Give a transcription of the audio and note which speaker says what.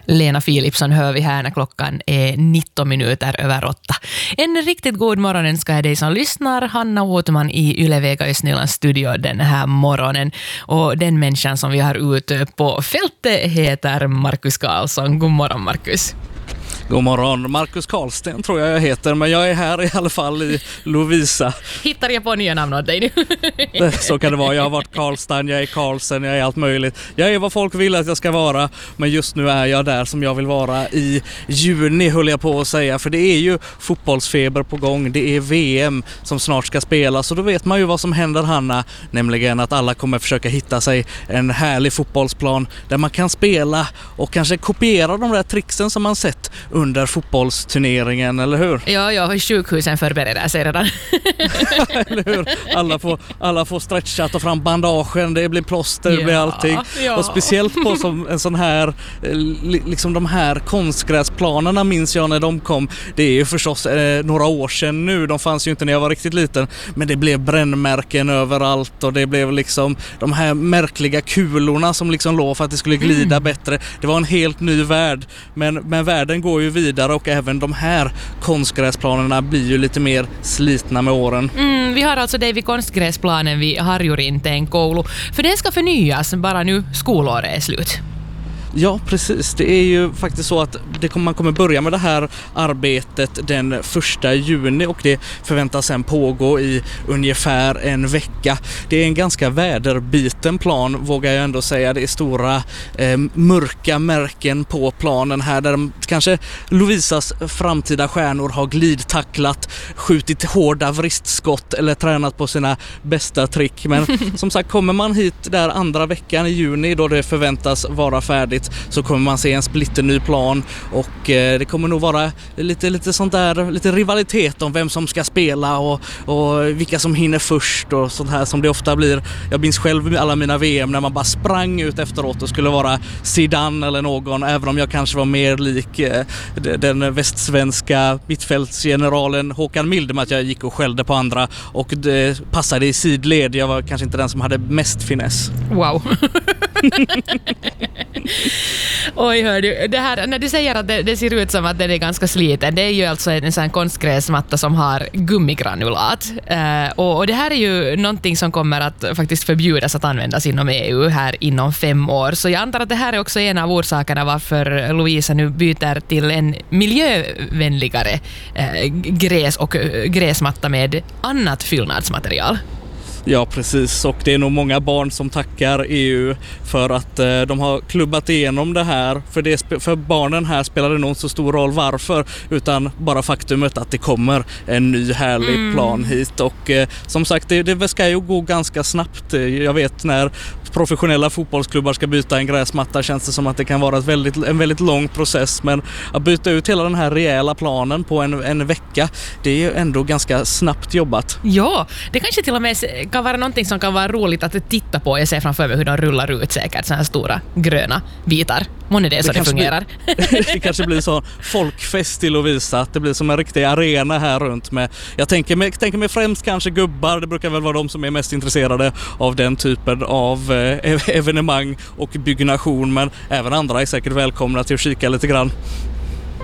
Speaker 1: Lena Philipsson hör vi här när klockan är 19 minuter över 8. En riktigt god morgon önskar jag dig som lyssnar. Hanna Återman i Ylevega i Snyllands studio den här morgonen. Och den människan som vi har ute på fältet heter Markus Karlsson. God morgon, Markus.
Speaker 2: God morgon, Markus Karlsten tror jag heter, men jag är här i alla fall i Lovisa.
Speaker 1: Hittar jag på nya namn åt dig nu?
Speaker 2: Så kan det vara, jag har varit Karlstan, jag är Karlsen, jag är allt möjligt. Jag är vad folk vill att jag ska vara, men just nu är jag där som jag vill vara i juni, höll jag på att säga. För det är ju fotbollsfeber på gång, det är VM som snart ska spelas. Och då vet man ju vad som händer, Hanna, nämligen att alla kommer försöka hitta sig en härlig fotbollsplan där man kan spela och kanske kopiera de där tricksen som man sett under fotbollsturneringen, eller hur?
Speaker 1: Ja, sjukhusen förbereder sig redan.
Speaker 2: Eller hur? Alla får stretcha, ta fram bandagen, det blir plåster, det blir allting. Ja. Och speciellt på som en sån här, liksom de här konstgräsplanerna minns jag när de kom. Det är ju förstås några år sedan nu, de fanns ju inte när jag var riktigt liten, men det blev brännmärken överallt och det blev liksom de här märkliga kulorna som liksom låg för att det skulle glida bättre. Det var en helt ny värld, men världen går ju vidare och även de här konstgräsplanerna blir ju lite mer slitna med åren.
Speaker 1: Vi har alltså det vid konstgräsplanen vid Harjurinteen koulu, för det ska förnyas bara nu skolåret är slut.
Speaker 2: Ja, precis. Det är ju faktiskt så att man kommer börja med det här arbetet den 1 juni och det förväntas sen pågå i ungefär en vecka. Det är en ganska väderbiten plan, vågar jag ändå säga. Det är stora mörka märken på planen här där kanske Lovisas framtida stjärnor har glidtacklat, skjutit hårda vristskott eller tränat på sina bästa trick. Men som sagt, kommer man hit där andra veckan i juni då det förväntas vara färdigt, så kommer man se en splitterny plan och det kommer nog vara lite sånt där, lite rivalitet om vem som ska spela och vilka som hinner först och sånt här som det ofta blir. Jag minns själv alla mina VM när man bara sprang ut efteråt och skulle vara Zidane eller någon, även om jag kanske var mer lik den västsvenska mittfältsgeneralen Håkan Mild med att jag gick och skällde på andra och det passade i sidled. Jag var kanske inte den som hade mest finess.
Speaker 1: Wow. Oj, hör du, det här, när du säger att det ser ut som att den är ganska sliten, det är ju alltså en sån här konstgräsmatta som har gummigranulat. Och det här är ju någonting som kommer att faktiskt förbjudas att användas inom EU här inom 5 år. Så jag antar att det här är också en av orsakerna varför Lovisa nu byter till en miljövänligare gräs och gräsmatta med annat fyllnadsmaterial.
Speaker 2: Ja, precis. Och det är nog många barn som tackar EU för att de har klubbat igenom det här. För barnen här spelar det nog inte så stor roll varför, utan bara faktumet att det kommer en ny härlig plan hit. Och som sagt, det ska ju gå ganska snabbt. Jag vet när professionella fotbollsklubbar ska byta en gräsmatta känns det som att det kan vara en väldigt lång process. Men att byta ut hela den här rejäla planen på en vecka, det är ju ändå ganska snabbt jobbat.
Speaker 1: Ja, det kanske till och med kan vara någonting som kan vara roligt att titta på. Jag ser framför mig hur de rullar ut säkert så här stora gröna bitar. Månne det så det fungerar.
Speaker 2: Det kanske blir så folkfest till att visa att det blir som en riktig arena här runt med. Jag tänker mig främst kanske gubbar. Det brukar väl vara de som är mest intresserade av den typen av evenemang och byggnation, men även andra är säkert välkomna till att kika lite grann.